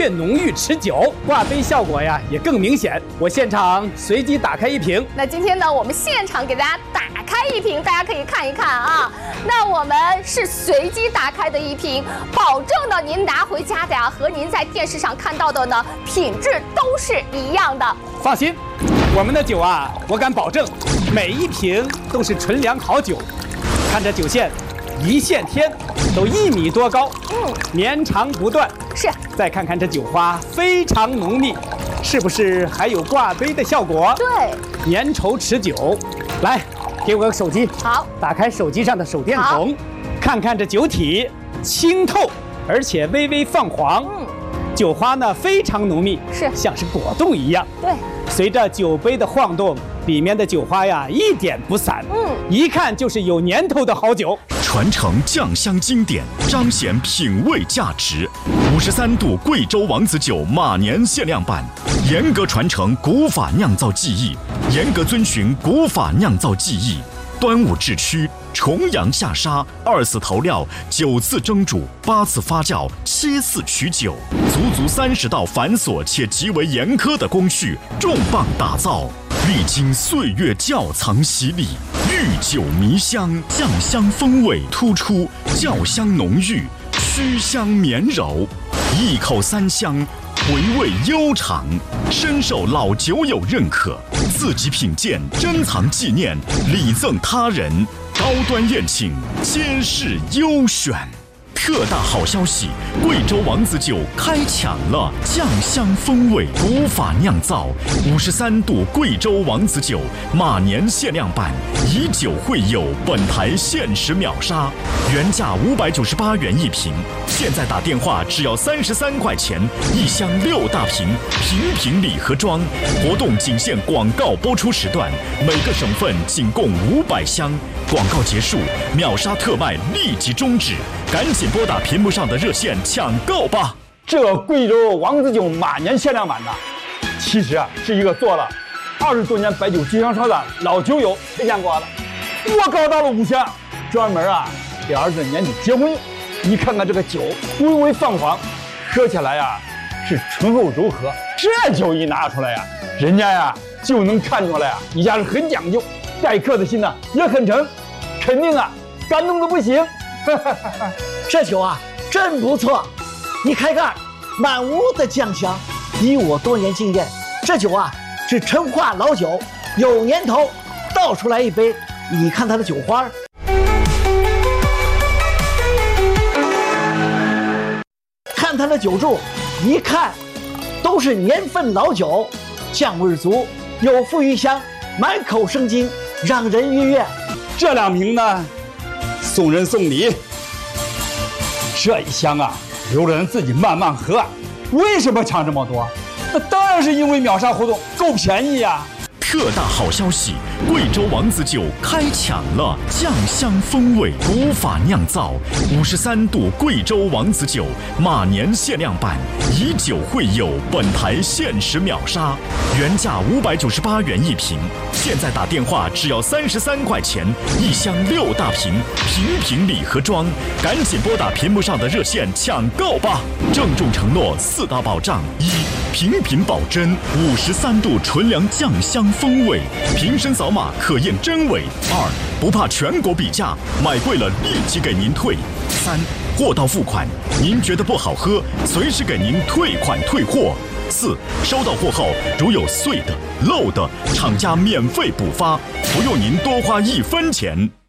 越浓郁持久，挂杯效果呀也更明显。我现场随机打开一瓶。 那今天呢，我们现场给大家打开一瓶，大家可以看一看啊。那我们是随机打开的一瓶，保证呢您拿回家的呀，和您在电视上看到的呢品质都是一样的。 放心，我们的酒啊，我敢保证，每一瓶都是纯粮好酒。看这酒线，一线天，都1米多高，绵长不断。 是。 再看看这酒花，非常浓密，是不是还有挂杯的效果？ 对， 粘稠持久。来，给我个手机。 好， 打开手机上的手电筒，看看这酒体清透，而且微微泛黄。酒花呢非常浓密， 是像是果冻一样。 对， 随着酒杯的晃动，里面的酒花呀一点不散。一看就是有年头的好酒。 传承酱香经典，彰显品味价值。53度贵州王子酒马年限量版，严格传承古法酿造技艺，严格遵循古法酿造技艺。端午制曲，重阳下沙，2次投料，9次蒸煮，8次发酵，7次取酒，足30道繁琐且极为严苛的工序，重磅打造，历经岁月窖藏洗礼，御酒迷香，酱香风味突出，窖香浓郁，曲香绵柔，一口3香。回味悠长，深受老酒友认可，自己品鉴，珍藏纪念，礼赠他人，高端宴请，皆是优选。特大好消息！贵州王子酒开抢了，酱香风味，古法酿造，53度贵州王子酒马年限量版，以酒会友，本台限时秒杀，原价598元一瓶，现在打电话只要33块钱，1箱6大瓶，瓶瓶礼盒装。活动仅限广告播出时段，每个省份仅供500箱。广告结束，秒杀特卖立即终止，赶紧拨打屏幕上的热线抢购吧！ 这贵州王子酒马年限量版的，其实是一个做了20多年白酒经销商的老酒友推荐过的。我搞到了5箱，专门给儿子年底结婚用。你看看这个酒微微泛黄，喝起来是醇厚柔和。这酒一拿出来人家就能看出来你家是很讲究，待客的心也很诚，肯定感动的不行。 这酒真不错，你开盖，满屋的酱香。以我多年经验，这酒是陈化老酒，有年头。倒出来一杯，你看它的酒花，看它的酒柱，一看都是年份老酒，酱味足，有馥郁香，满口生津，让人愉悦。 这2瓶呢，送人送礼。这一箱留着人自己慢慢喝。为什么抢这么多？那当然是因为秒杀活动够便宜呀。 特大好消息！贵州王子酒开抢了，酱香风味，古法酿造，53度贵州王子酒马年限量版，以酒会友，本台限时秒杀，原价598元一瓶，现在打电话只要33块钱，1箱6大瓶，瓶瓶礼盒装，赶紧拨打屏幕上的热线抢购吧！郑重承诺4大保障：一、瓶瓶保真，53度纯粮酱香风味，瓶身扫码可验真伪；二、不怕全国比价，买贵了立即给您退；三、货到付款，您觉得不好喝，随时给您退款退货；四、收到货后如有碎的、漏的，厂家免费补发，不用您多花1分钱。